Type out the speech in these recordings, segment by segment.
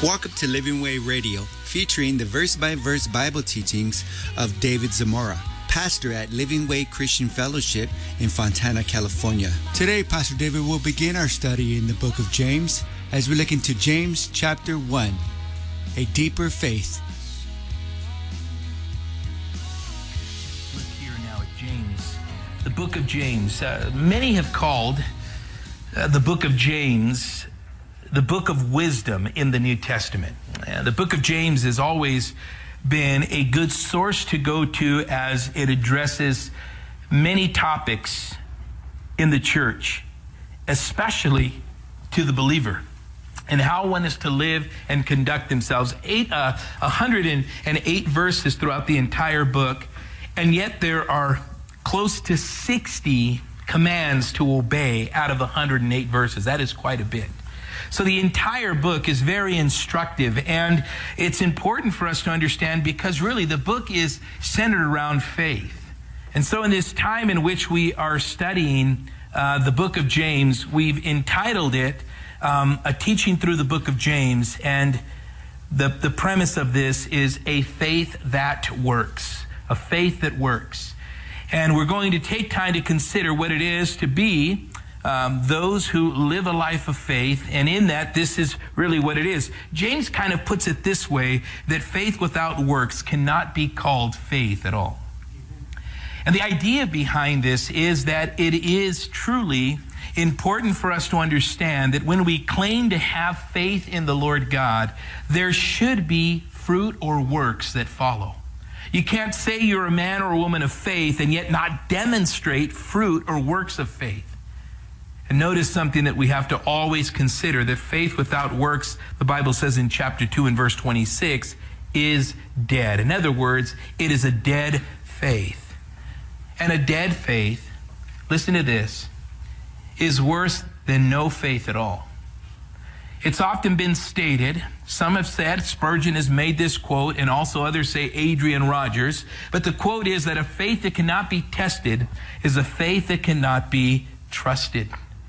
Welcome to Living Way Radio, featuring the verse-by-verse Bible teachings of David Zamora, pastor at Living Way Christian Fellowship in Fontana, California. Today, Pastor David will begin our study in the book of James as we look into James chapter 1, a deeper faith. Look here now at James, the book of James. Many have called the book of James the book of wisdom in the New Testament. The book of James has always been a good source to go to as it addresses many topics in the church, especially to the believer, and how one is to live and conduct themselves. 108 verses throughout the entire book, and yet there are close to 60 commands to obey out of the 108 verses. That is quite a bit. So the entire book is very instructive, and it's important for us to understand because really the book is centered around faith. And so in this time in which we are studying the book of James, we've entitled it A Teaching Through the Book of James, and the premise of this is a faith that works, a faith that works. And we're going to take time to consider what it is to be those who live a life of faith, and in that, this is really what it is. James kind of puts it this way, that faith without works cannot be called faith at all. And the idea behind this is that it is truly important for us to understand that when we claim to have faith in the Lord God, there should be fruit or works that follow. You can't say you're a man or a woman of faith and yet not demonstrate fruit or works of faith. And notice something that we have to always consider, that faith without works, the Bible says in chapter 2 and verse 26, is dead. In other words, it is a dead faith. And a dead faith, listen to this, is worse than no faith at all. It's often been stated, some have said, Spurgeon has made this quote, and also others say Adrian Rogers, but the quote is that a faith that cannot be tested is a faith that cannot be trusted.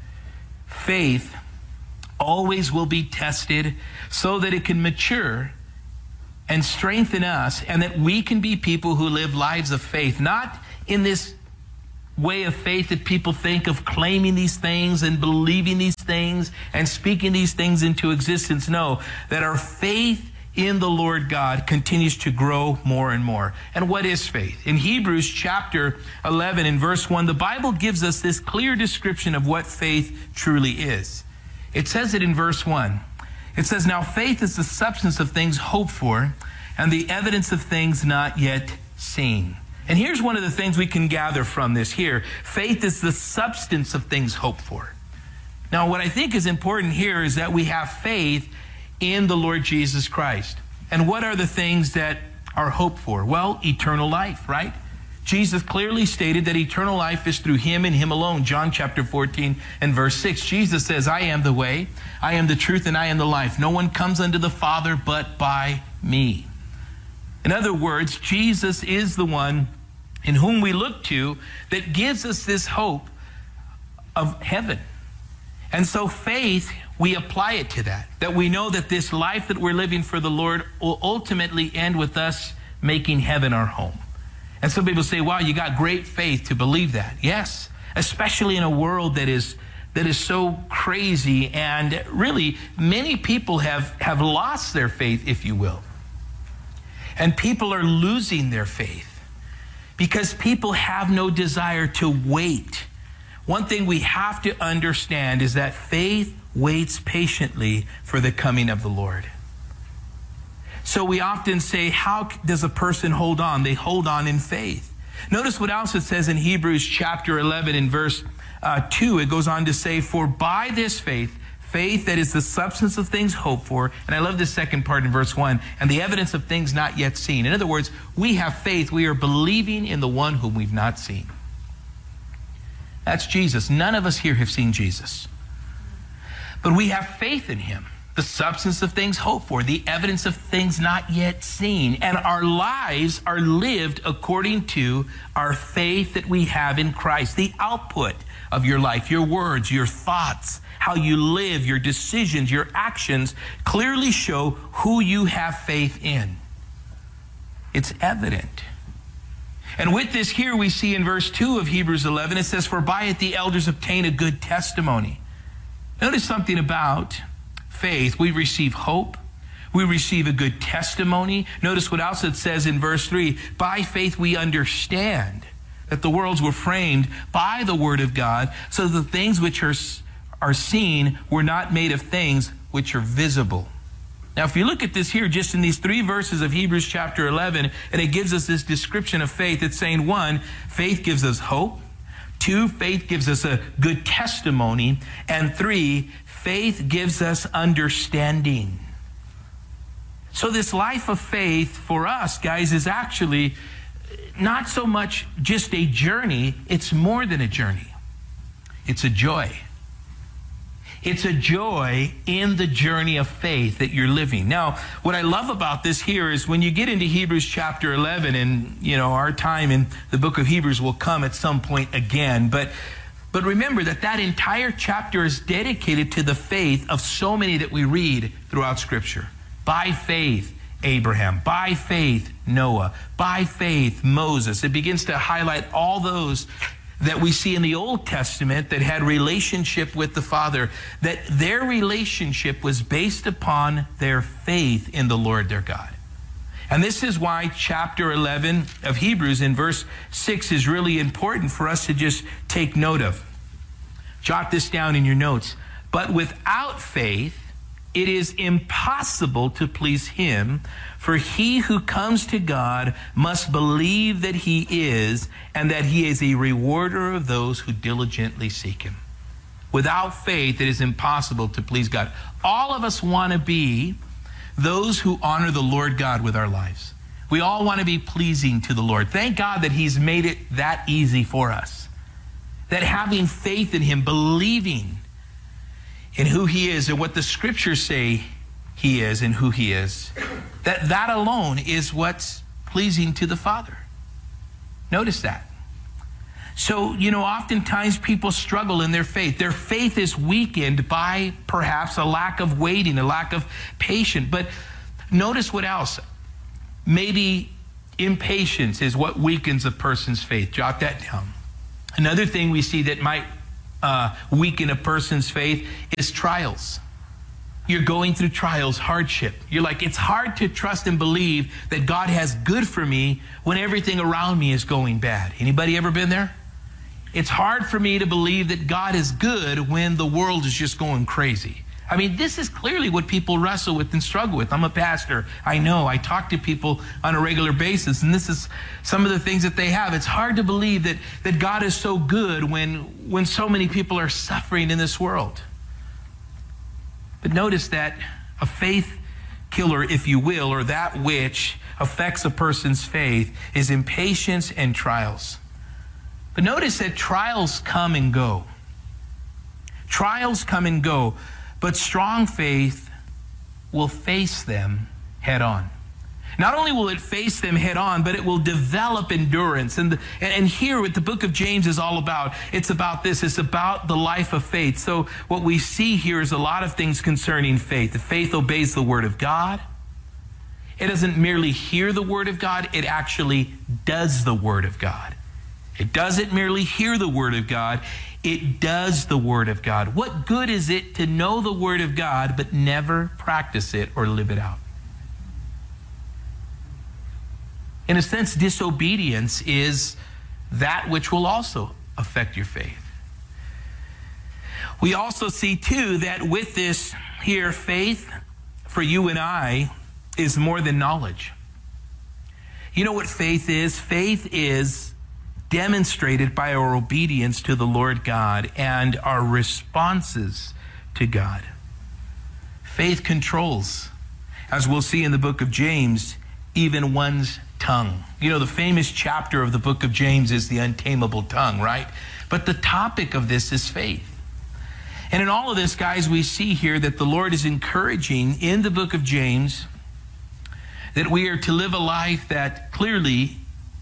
Faith always will be tested so that it can mature and strengthen us, and that we can be people who live lives of faith, not in this way of faith that people think of claiming these things and believing these things and speaking these things into existence. No, that our faith in the Lord God continues to grow more and more. And what is faith? In Hebrews chapter 11 and verse 1, the Bible gives us this clear description of what faith truly is. It says it in verse 1. It says, "Now faith is the substance of things hoped for and the evidence of things not yet seen." And here's one of the things we can gather from this here. Faith is the substance of things hoped for. Now, what I think is important here is that we have faith in the Lord Jesus Christ. And what are the things that are hoped for? Well, eternal life, right? Jesus clearly stated that eternal life is through Him and Him alone. John chapter 14 and verse 6. Jesus says, "I am the way, I am the truth, and I am the life. No one comes unto the Father but by me." In other words, Jesus is the one in whom we look to that gives us this hope of heaven. And so faith, we apply it to that we know that this life that we're living for the Lord will ultimately end with us making heaven our home. And some people say, wow, you got great faith to believe that. Yes, especially in a world that is so crazy, and really many people have lost their faith, if you will. And people are losing their faith because people have no desire to wait. One thing we have to understand is that faith waits patiently for the coming of the Lord. So we often say, how does a person hold on? They hold on in faith. Notice what else it says in Hebrews chapter 11 in verse 2. It goes on to say, "For by this faith, faith that is the substance of things hoped for," and I love this second part in verse 1, "and the evidence of things not yet seen." In other words, we have faith. We are believing in the one whom we've not seen. That's Jesus. None of us here have seen Jesus. But we have faith in Him. the substance of things hoped for, the evidence of things not yet seen. And our lives are lived according to our faith that we have in Christ. The output of your life, your words, your thoughts, how you live, your decisions, your actions clearly show who you have faith in. It's evident. And with this here we see in verse 2 of Hebrews 11, it says, "For by it the elders obtain a good testimony." Notice something about faith. We receive hope. We receive a good testimony. Notice what else it says in verse 3. By faith we understand that the worlds were framed by the word of God, so the things which are seen were not made of things which are visible. Now, if you look at this here, just in these 3 verses of Hebrews chapter 11, and it gives us this description of faith, it's saying, 1, faith gives us hope. 2, faith gives us a good testimony. And 3, faith gives us understanding. So this life of faith for us, guys, is actually not so much just a journey. It's more than a journey. It's a joy. It's a joy in the journey of faith that you're living. Now, what I love about this here is when you get into Hebrews chapter 11, and, you know, our time in the book of Hebrews will come at some point again, but remember that entire chapter is dedicated to the faith of so many that we read throughout Scripture. By faith, Abraham. By faith, Noah. By faith, Moses. It begins to highlight all those that we see in the Old Testament that had relationship with the Father, that their relationship was based upon their faith in the Lord their God. And this is why chapter 11 of Hebrews in verse 6 is really important for us to just take note of. Jot this down in your notes. But without faith, it is impossible to please him, for he who comes to God must believe that he is, and that he is a rewarder of those who diligently seek him. Without faith, it is impossible to please God. All of us want to be those who honor the Lord God with our lives. We all want to be pleasing to the Lord. Thank God that he's made it that easy for us. That having faith in him, believing in who he is and what the scriptures say he is and who he is, that alone is what's pleasing to the Father. Notice that. So, you know, oftentimes people struggle in their faith. Their faith is weakened by perhaps a lack of waiting, a lack of patience. But notice what else. Maybe impatience is what weakens a person's faith. Jot that down. Another thing we see that might weaken a person's faith is trials. You're going through trials, hardship. You're like, it's hard to trust and believe that God has good for me when everything around me is going bad. Anybody ever been there? It's hard for me to believe that God is good when the world is just going crazy. I mean, this is clearly what people wrestle with and struggle with. I'm a pastor. I know. I talk to people on a regular basis, and this is some of the things that they have. It's hard to believe that God is so good when so many people are suffering in this world. But notice that a faith killer, if you will, or that which affects a person's faith, is impatience and trials. But notice that trials come and go. Trials come and go. But strong faith will face them head on. Not only will it face them head on, but it will develop endurance. And here what the book of James is all about, it's about this. It's about the life of faith. So what we see here is a lot of things concerning faith. The faith obeys the word of God. It doesn't merely hear the word of God. It actually does the word of God. It doesn't merely hear the word of God. It does the word of God. What good is it to know the word of God but never practice it or live it out? In a sense, disobedience is that which will also affect your faith. We also see, too, that with this here, faith for you and I is more than knowledge. You know what faith is? Faith is demonstrated by our obedience to the Lord God and our responses to God. Faith controls, as we'll see in the book of James, even one's tongue. You know, the famous chapter of the book of James is the untamable tongue, right? But the topic of this is faith. And in all of this, guys, we see here that the Lord is encouraging in the book of James that we are to live a life that clearly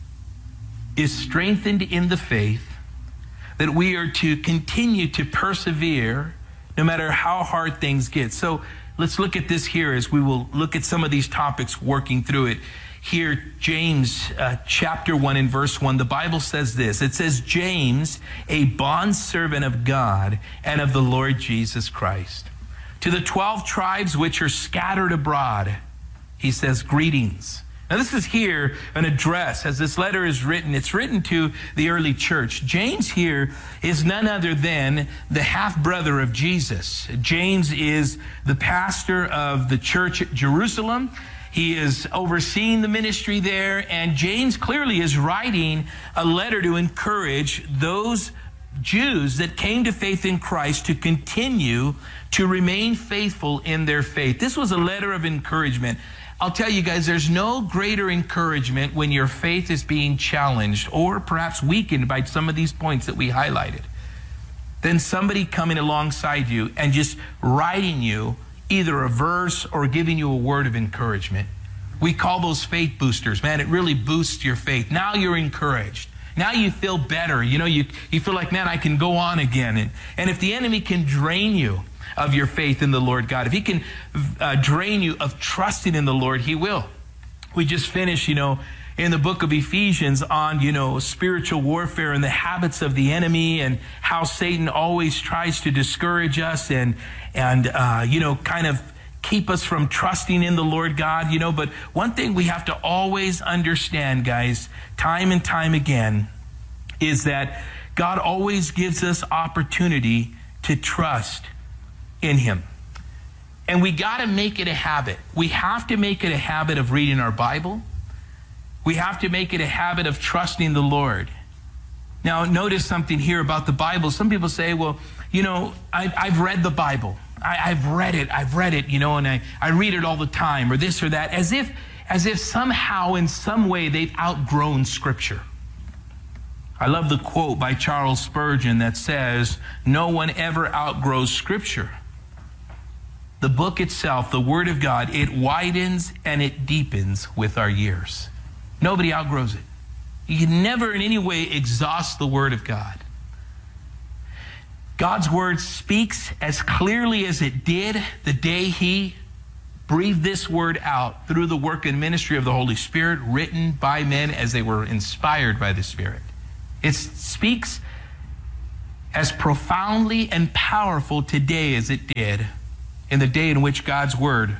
is strengthened in the faith, that we are to continue to persevere no matter how hard things get. So let's look at this here as we will look at some of these topics working through it. Here, James chapter 1 and verse 1, the Bible says this. It says, James, a bondservant of God and of the Lord Jesus Christ. To the 12 tribes which are scattered abroad, he says, greetings. Now this is here an address. As this letter is written, it's written to the early church. James here is none other than the half-brother of Jesus. James is the pastor of the church at Jerusalem. He is overseeing the ministry there, and James clearly is writing a letter to encourage those Jews that came to faith in Christ to continue to remain faithful in their faith. This was a letter of encouragement. I'll tell you guys, there's no greater encouragement when your faith is being challenged or perhaps weakened by some of these points that we highlighted than somebody coming alongside you and just writing you either a verse or giving you a word of encouragement. We call those faith boosters. Man, it really boosts your faith. Now you're encouraged. Now you feel better. You know, you feel like, man, I can go on again. And if the enemy can drain you of your faith in the Lord God, if he can drain you of trusting in the Lord, he will. We just finished, in the book of Ephesians on, spiritual warfare and the habits of the enemy and how Satan always tries to discourage us and kind of keep us from trusting in the Lord God, But one thing we have to always understand, guys, time and time again, is that God always gives us opportunity to trust in him. And we got to make it a habit. We have to make it a habit of reading our Bible. We have to make it a habit of trusting the Lord. Now, notice something here about the Bible. Some people say, well, I've read the Bible. I've read it, and I read it all the time, or this or that, as if somehow in some way they've outgrown Scripture. I love the quote by Charles Spurgeon that says, no one ever outgrows Scripture. The book itself, the Word of God, it widens and it deepens with our years. Nobody outgrows it. You can never in any way exhaust the Word of God. God's Word speaks as clearly as it did the day he breathed this Word out through the work and ministry of the Holy Spirit, written by men as they were inspired by the Spirit. It speaks as profoundly and powerful today as it did in the day in which God's Word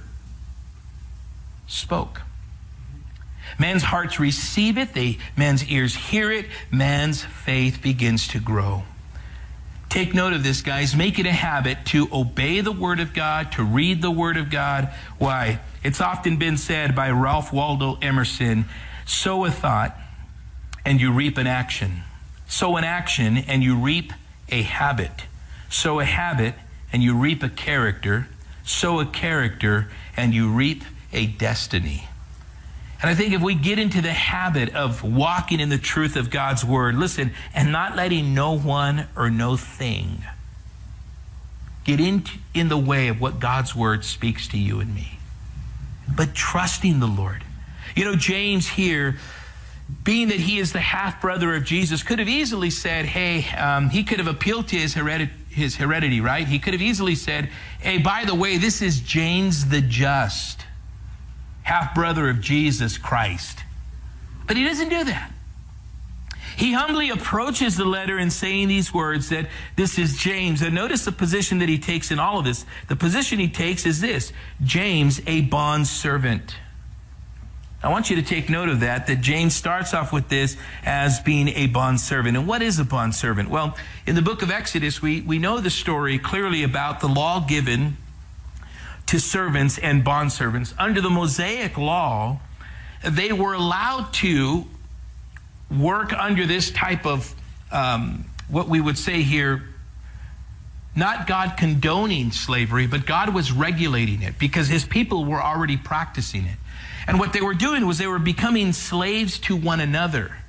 spoke. Man's hearts receive it, man's ears hear it, man's faith begins to grow. Take note of this, guys. Make it a habit to obey the Word of God, to read the Word of God. Why? It's often been said by Ralph Waldo Emerson, sow a thought and you reap an action. Sow an action and you reap a habit. Sow a habit and you reap a character. Sow a character and you reap a destiny. And I think if we get into the habit of walking in the truth of God's Word, listen, and not letting no one or no thing get in the way of what God's Word speaks to you and me, but trusting the Lord. James here, being that he is the half-brother of Jesus, could have easily said, hey, he could have appealed to his heredity, right? He could have easily said, hey, by the way, this is James the Just, half-brother of Jesus Christ. But he doesn't do that. He humbly approaches the letter in saying these words that this is James. And notice the position that he takes in all of this. The position he takes is this: James, a bondservant. I want you to take note of that James starts off with this as being a bondservant. And what is a bondservant? Well, in the book of Exodus, we know the story clearly about the law given to servants and bondservants. Under the Mosaic law, they were allowed to work under this type of, what we would say here, not God condoning slavery, but God was regulating it because his people were already practicing it. And what they were doing was they were becoming slaves to one another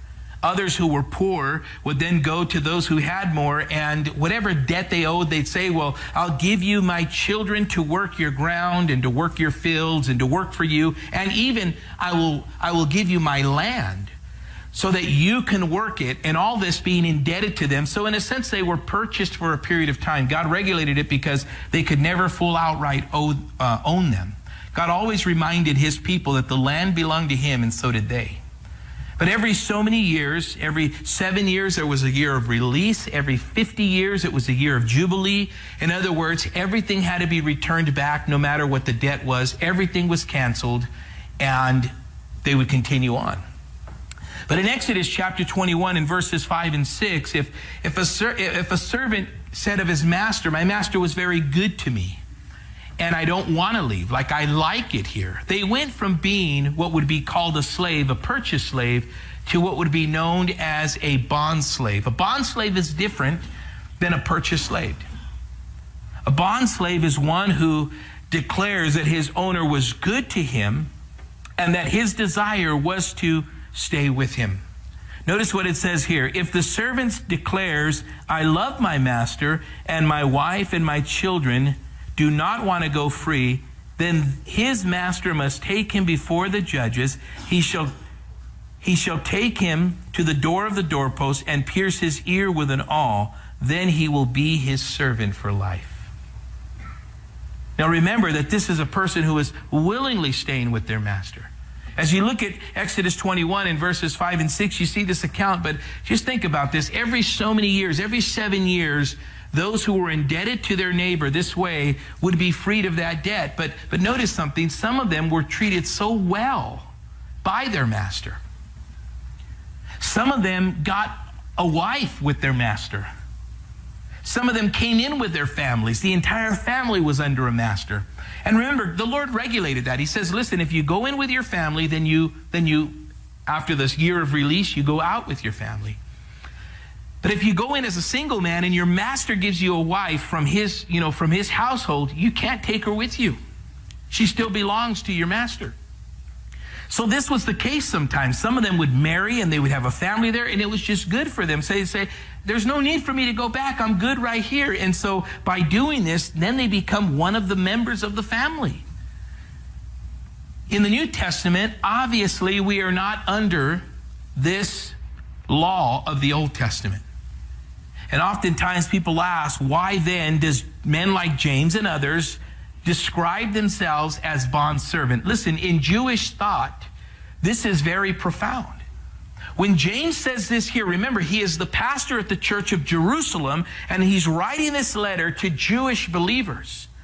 Others who were poor would then go to those who had more, and whatever debt they owed, they'd say, well, I'll give you my children to work your ground and to work your fields and to work for you. And even I will give you my land so that you can work it, and all this being indebted to them. So in a sense, they were purchased for a period of time. God regulated it because they could never full outright own them. God always reminded his people that the land belonged to him, and so did they. But every so many years, every 7 years, there was a year of release. Every 50 years, it was a year of jubilee. In other words, everything had to be returned back no matter what the debt was. Everything was canceled, and they would continue on. But in Exodus chapter 21, in verses 5 and 6, if a servant said of his master, my master was very good to me, and I don't want to leave, like I like it here. They went from being what would be called a slave, a purchased slave, to what would be known as a bond slave. A bond slave is different than a purchased slave. A bond slave is one who declares that his owner was good to him and that his desire was to stay with him. Notice what it says here. If the servant declares, I love my master, and my wife and my children do not want to go free, then his master must take him before the judges. He shall take him to the door of the doorpost and pierce his ear with an awl. Then he will be his servant for life. Now remember that this is a person who is willingly staying with their master. As you look at Exodus 21 in verses 5 and 6, you see this account, but just think about this. Every so many years, every 7 years, those who were indebted to their neighbor this way would be freed of that debt. But notice something. Some of them were treated so well by their master. Some of them got a wife with their master. Some of them came in with their families. The entire family was under a master. And remember, the Lord regulated that. He says, listen, if you go in with your family, then you, after this year of release, you go out with your family. But if you go in as a single man and your master gives you a wife from his household, you can't take her with you. She still belongs to your master. So this was the case sometimes. Some of them would marry and they would have a family there, and it was just good for them. So they say, there's no need for me to go back. I'm good right here. And so by doing this, then they become one of the members of the family. In the New Testament, obviously, we are not under this law of the Old Testament. And oftentimes people ask, why then does men like James and others describe themselves as bondservant? Listen, in Jewish thought, this is very profound. When James says this here, remember, he is the pastor at the church of Jerusalem, and he's writing this letter to Jewish believers.